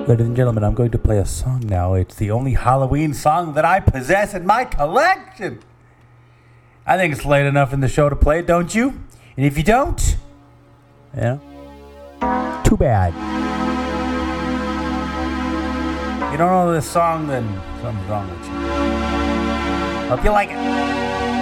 Ladies and gentlemen, I'm going to play a song now. It's the only Halloween song that I possess in my collection. I think it's late enough in the show to play it, don't you? And if you don't, yeah, too bad. You don't know this song, then something's wrong with you. Hope you like it.